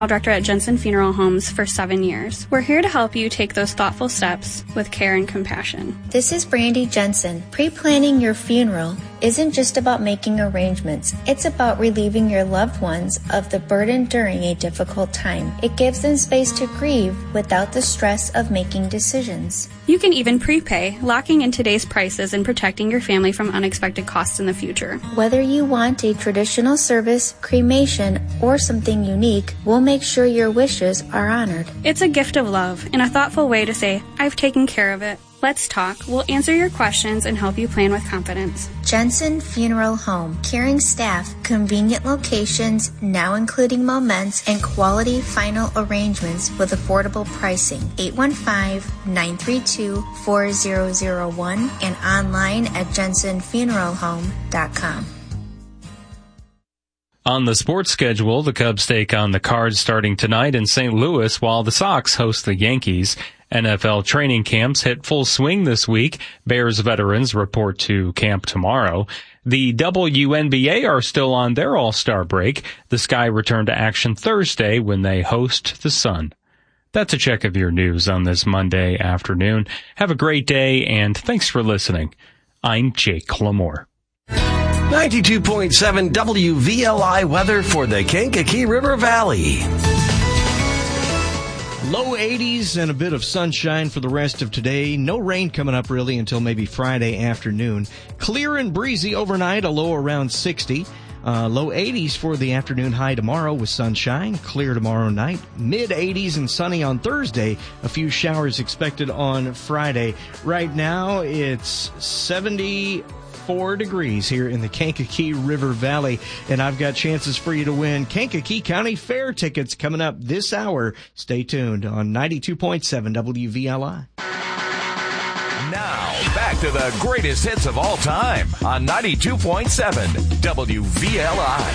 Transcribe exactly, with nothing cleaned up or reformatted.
Director at Jensen Funeral Homes for seven years. We're here to help you take those thoughtful steps with care and compassion. This is Brandy Jensen. Pre-planning your funeral isn't just about making arrangements. It's about relieving your loved ones of the burden during a difficult time. It gives them space to grieve without the stress of making decisions. You can even prepay, locking in today's prices and protecting your family from unexpected costs in the future. Whether you want a traditional service, cremation, or something unique, we'll make sure your wishes are honored. It's a gift of love and a thoughtful way to say, I've taken care of it. Let's talk. We'll answer your questions and help you plan with confidence. Jensen Funeral Home. Caring staff, convenient locations, now including moments, and quality final arrangements with affordable pricing. eight one five, nine three two, four zero zero one and online at jensen funeral home dot com. On the sports schedule, the Cubs take on the Cards starting tonight in Saint Louis, while the Sox host the Yankees. N F L training camps hit full swing this week. Bears veterans report to camp tomorrow. The W N B A are still on their All-Star break. The Sky return to action Thursday when they host the Sun. That's a check of your news on this Monday afternoon. Have a great day, and thanks for listening. I'm Jake Lamore. ninety-two point seven W V L I weather for the Kankakee River Valley. Low eighties and a bit of sunshine for the rest of today. No rain coming up really until maybe Friday afternoon. Clear and breezy overnight, a low around sixty. Uh, low eighties for the afternoon, high tomorrow with sunshine. Clear tomorrow night. Mid eighties and sunny on Thursday. A few showers expected on Friday. Right now it's seventy-four degrees here in the Kankakee River Valley, and I've got chances for you to win Kankakee County Fair tickets coming up this hour. Stay tuned on ninety-two point seven W V L I. Now, back to the greatest hits of all time on ninety-two point seven W V L I.